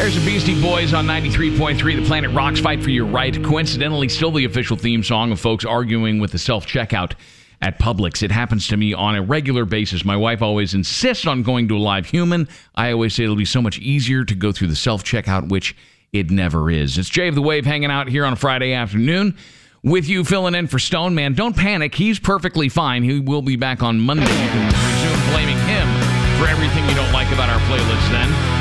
There's the Beastie Boys on 93.3, The Planet Rocks, Fight for Your Right. Coincidentally, still the official theme song of folks arguing with the self-checkout at Publix. It happens to me on a regular basis. My wife always insists on going to a live human. I always say it'll be so much easier to go through the self-checkout, which it never is. It's Jay of the Wave hanging out here on a Friday afternoon with you, filling in for Stone Man. Don't panic. He's perfectly fine. He will be back on Monday. You can resume blaming him for everything you don't like about our playlist then.